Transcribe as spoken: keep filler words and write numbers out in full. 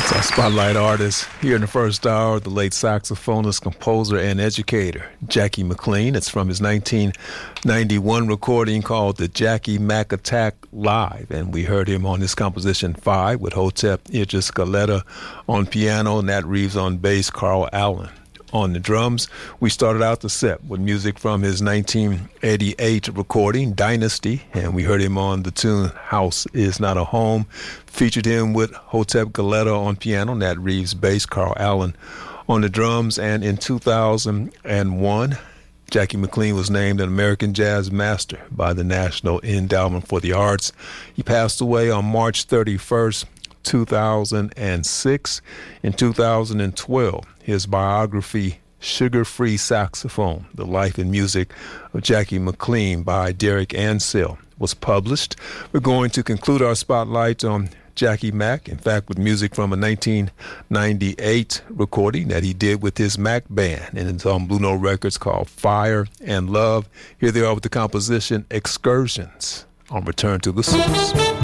Our spotlight artist here in the first hour, the late saxophonist, composer, and educator, Jackie McLean. It's from his nineteen ninety-one recording called The Jackie Mac Attack Live, and we heard him on his composition Five with Hotep Idris Galeta on piano, Nat Reeves on bass, Carl Allen on the drums. We started out the set with music from his nineteen eighty-eight recording, Dynasty, and we heard him on the tune House Is Not a Home. Featured him with Hotep Galeta on piano, Nat Reeves bass, Carl Allen on the drums. And in two thousand one, Jackie McLean was named an American Jazz Master by the National Endowment for the Arts. He passed away on March thirty-first, two thousand six. In two thousand twelve, his biography, Sugar Free Saxophone, The Life and Music of Jackie McLean by Derek Ansell, was published. We're going to conclude our spotlight on Jackie Mac, in fact, with music from a nineteen ninety-eight recording that he did with his Mac Band, and it's on Blue Note Records, called Fire and Love. Here they are with the composition Excursions on Return to the Source.